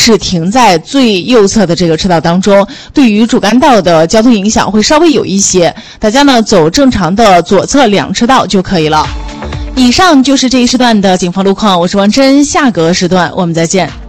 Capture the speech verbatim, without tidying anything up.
是停在最右侧的这个车道当中，对于主干道的交通影响会稍微有一些，大家呢走正常的左侧两车道就可以了。以上就是这一时段的警方路况，我是王真，下个时段我们再见。